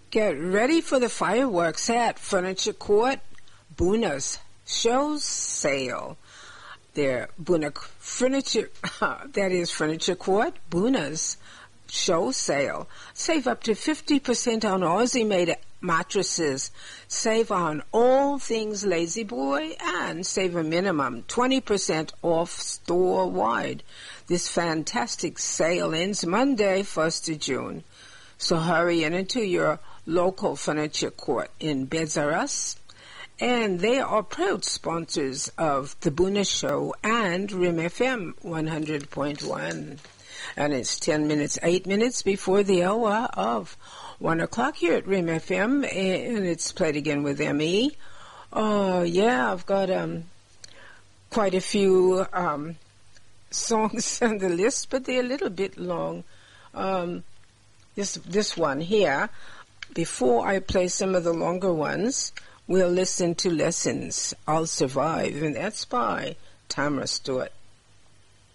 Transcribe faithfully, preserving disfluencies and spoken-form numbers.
Get ready for the fireworks at Furniture Court Buna's show sale. Their Buna Furniture, that is Furniture Court Buna's show sale. Save up to fifty percent on Aussie-made mattresses. Save on all things Lazy Boy and save a minimum twenty percent off store-wide. This fantastic sale ends Monday, first of June. So hurry in into your local Furniture Court in Beds R Us. And they are proud sponsors of the Buna Show and R I M F M one hundred point one. And it's ten minutes, eight minutes before the hour of one o'clock here at R I M F M, and it's played again with M E. Oh, yeah, I've got um quite a few um songs on the list, but they're a little bit long. Um, this this one here, before I play some of the longer ones, we'll listen to Lessons, I'll Survive, and that's by Tamara Stewart.